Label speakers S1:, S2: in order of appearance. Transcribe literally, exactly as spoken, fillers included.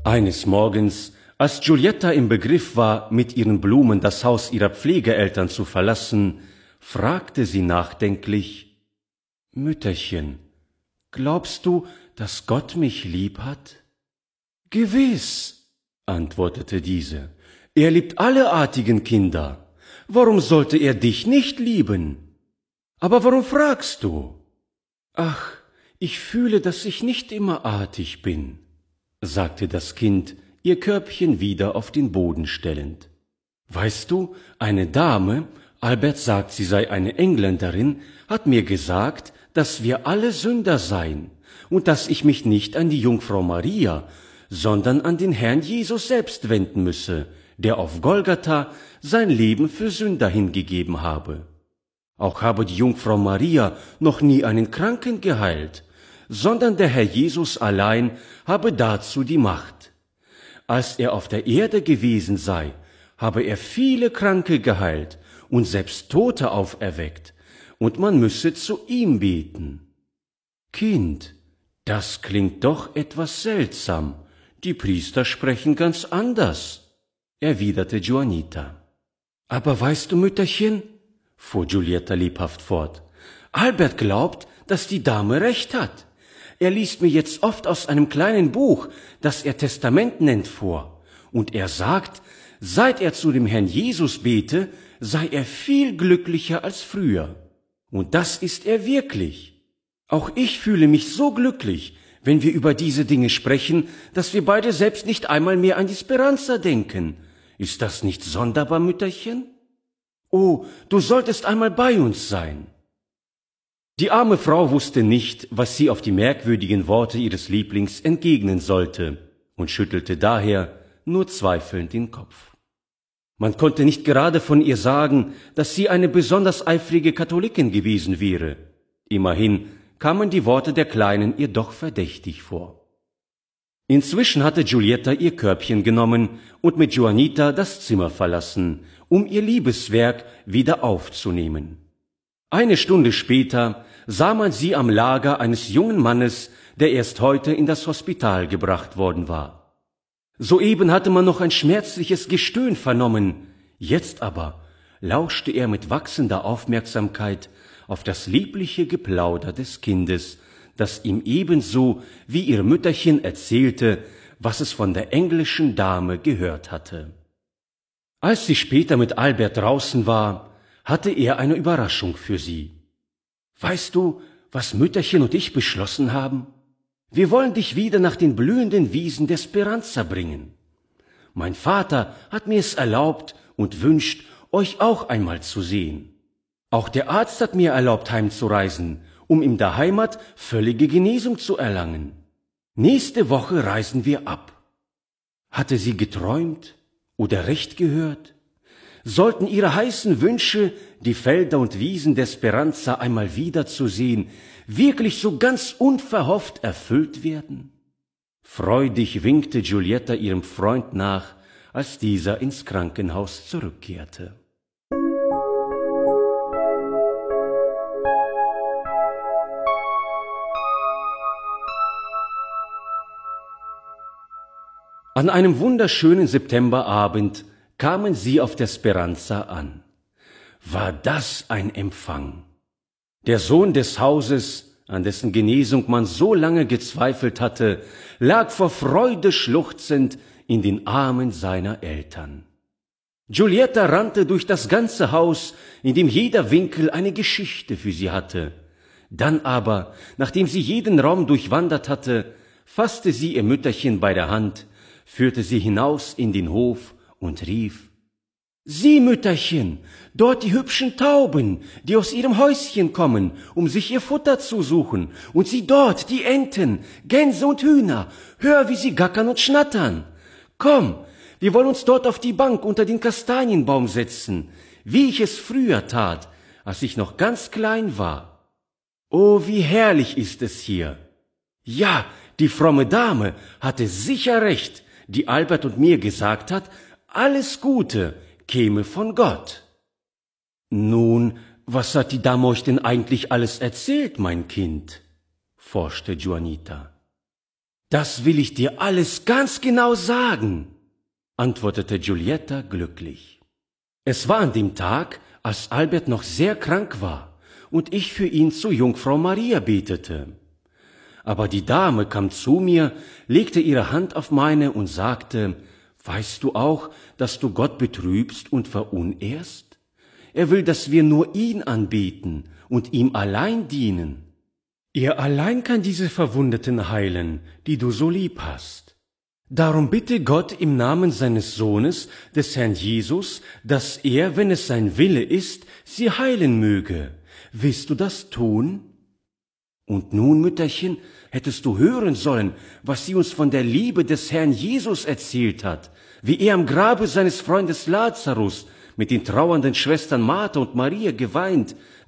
S1: Eines Morgens, als Giulietta im Begriff war, mit ihren Blumen das Haus ihrer Pflegeeltern zu verlassen, fragte sie nachdenklich: »Mütterchen, glaubst du, dass Gott mich lieb hat?« »Gewiss«, antwortete diese, »er liebt alle artigen Kinder. Warum sollte er dich nicht lieben? Aber warum fragst du?« »Ach, ich fühle, dass ich nicht immer artig bin«, sagte das Kind, ihr Körbchen wieder auf den Boden stellend. »Weißt du, eine Dame, Albert sagt, sie sei eine Engländerin, hat mir gesagt, dass wir alle Sünder seien und dass ich mich nicht an die Jungfrau Maria, sondern an den Herrn Jesus selbst wenden müsse, der auf Golgatha sein Leben für Sünder hingegeben habe. Auch habe die Jungfrau Maria noch nie einen Kranken geheilt, sondern der Herr Jesus allein habe dazu die Macht. Als er auf der Erde gewesen sei, habe er viele Kranke geheilt und selbst Tote auferweckt, und man müsse zu ihm beten.« »Kind, das klingt doch etwas seltsam. Die Priester sprechen ganz anders«, erwiderte Juanita. »Aber weißt du, Mütterchen«, fuhr Giulietta lebhaft fort, »Albert glaubt, dass die Dame recht hat. Er liest mir jetzt oft aus einem kleinen Buch, das er Testament nennt, vor, und er sagt, seit er zu dem Herrn Jesus bete, sei er viel glücklicher als früher. Und das ist er wirklich. Auch ich fühle mich so glücklich, wenn wir über diese Dinge sprechen, dass wir beide selbst nicht einmal mehr an die Speranza denken. Ist das nicht sonderbar, Mütterchen? Oh, du solltest einmal bei uns sein.« Die arme Frau wusste nicht, was sie auf die merkwürdigen Worte ihres Lieblings entgegnen sollte und schüttelte daher nur zweifelnd den Kopf. Man konnte nicht gerade von ihr sagen, dass sie eine besonders eifrige Katholikin gewesen wäre. Immerhin kamen die Worte der Kleinen ihr doch verdächtig vor. Inzwischen hatte Giulietta ihr Körbchen genommen und mit Juanita das Zimmer verlassen, um ihr Liebeswerk wieder aufzunehmen. Eine Stunde später sah man sie am Lager eines jungen Mannes, der erst heute in das Hospital gebracht worden war. Soeben hatte man noch ein schmerzliches Gestöhn vernommen, jetzt aber lauschte er mit wachsender Aufmerksamkeit auf das liebliche Geplauder des Kindes, das ihm ebenso wie ihr Mütterchen erzählte, was es von der englischen Dame gehört hatte. Als sie später mit Albert draußen war, hatte er eine Überraschung für sie. »Weißt du, was Mütterchen und ich beschlossen haben? Wir wollen dich wieder nach den blühenden Wiesen der Speranza bringen. Mein Vater hat mir es erlaubt und wünscht, euch auch einmal zu sehen. Auch der Arzt hat mir erlaubt, heimzureisen, um in der Heimat völlige Genesung zu erlangen. Nächste Woche reisen wir ab.« Hatte sie geträumt oder recht gehört? Sollten ihre heißen Wünsche, die Felder und Wiesen der Speranza einmal wiederzusehen, wirklich so ganz unverhofft erfüllt werden? Freudig winkte Giulietta ihrem Freund nach, als dieser ins Krankenhaus zurückkehrte. An einem wunderschönen Septemberabend kamen sie auf der Speranza an. War das ein Empfang! Der Sohn des Hauses, an dessen Genesung man so lange gezweifelt hatte, lag vor Freude schluchzend in den Armen seiner Eltern. Giulietta rannte durch das ganze Haus, in dem jeder Winkel eine Geschichte für sie hatte. Dann aber, nachdem sie jeden Raum durchwandert hatte, fasste sie ihr Mütterchen bei der Hand, führte sie hinaus in den Hof und rief: »Sieh, Mütterchen, dort die hübschen Tauben, die aus ihrem Häuschen kommen, um sich ihr Futter zu suchen, und sieh dort die Enten, Gänse und Hühner, hör, wie sie gackern und schnattern. Komm, wir wollen uns dort auf die Bank unter den Kastanienbaum setzen, wie ich es früher tat, als ich noch ganz klein war. Oh, wie herrlich ist es hier! Ja, die fromme Dame hatte sicher recht, die Albert und mir gesagt hat, alles Gute käme von Gott.« »Nun, was hat die Dame euch denn eigentlich alles erzählt, mein Kind?« forschte Juanita. »Das will ich dir alles ganz genau sagen«, antwortete Giulietta glücklich. Es war an dem Tag, als Albert noch sehr krank war und ich für ihn zu Jungfrau Maria betete. Aber die Dame kam zu mir, legte ihre Hand auf meine und sagte, »Weißt du auch, dass du Gott betrübst und verunehrst? Er will, dass wir nur ihn anbeten und ihm allein dienen. Er allein kann diese Verwundeten heilen, die du so lieb hast. Darum bitte Gott im Namen seines Sohnes, des Herrn Jesus, dass er, wenn es sein Wille ist, sie heilen möge. Willst du das tun?« Und nun, Mütterchen, hättest du hören sollen, was sie uns von der Liebe des Herrn Jesus erzählt hat, wie er am Grabe seines Freundes Lazarus mit den trauernden Schwestern Martha und Maria geweint,